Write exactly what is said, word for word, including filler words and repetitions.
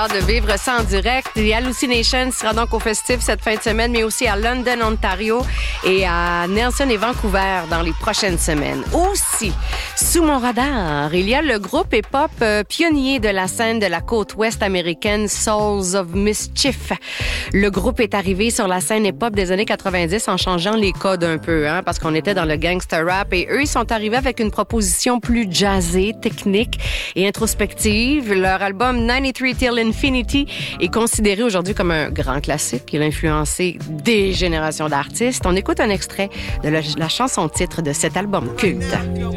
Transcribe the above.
hâte de vivre ça en direct. The Hallucination sera donc au festif cette fin de semaine, mais aussi à London, Ontario et à Nelson et Vancouver dans les prochaines semaines. Aussi, sous mon radar, il y a le groupe hip-hop euh, pionnier de la scène de la côte ouest américaine, Souls of Mischief. Le groupe est arrivé sur la scène hip-hop des années quatre-vingt-dix en changeant les codes un peu, hein, parce qu'on était dans le gangster rap et eux, ils sont arrivés avec une proposition plus jazzée, technique et introspective. Leur album ninety-three Till Infinity est considéré aujourd'hui comme un grand classique. Il a influencé des générations d'artistes. On écoute un extrait de la, la chanson titre de cet album culte.